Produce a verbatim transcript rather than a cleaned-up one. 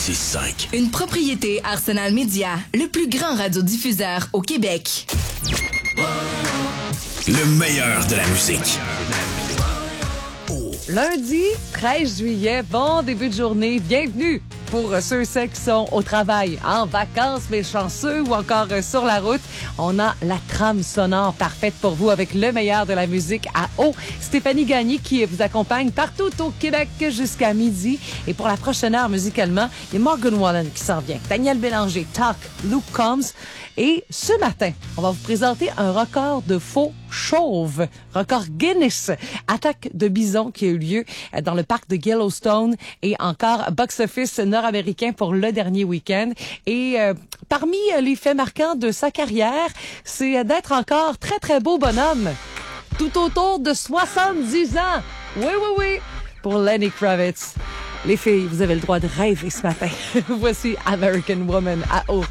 six cinq. Une propriété Arsenal Média, le plus grand radiodiffuseur au Québec. Le meilleur de la musique. Lundi, treize juillet, bon début de journée, bienvenue pour ceux et celles qui sont au travail, en vacances, mais chanceux ou encore sur la route. On a la trame sonore parfaite pour vous avec le meilleur de la musique à eau. Stéphanie Gagné qui vous accompagne partout au Québec jusqu'à midi. Et pour la prochaine heure musicalement, il y a Morgan Wallen qui s'en vient, Daniel Bélanger, Talk, Luke Combs. Et ce matin, on va vous présenter un record de faux chauves, record Guinness, attaque de bison qui a eu lieu dans le parc de Yellowstone et encore box-office nord-américain pour le dernier week-end. Et euh, parmi les faits marquants de sa carrière, c'est d'être encore très, très beau bonhomme, tout autour de soixante-dix ans. Oui, oui, oui, pour Lenny Kravitz. Les filles, vous avez le droit de rêver ce matin. Voici American Woman à eau.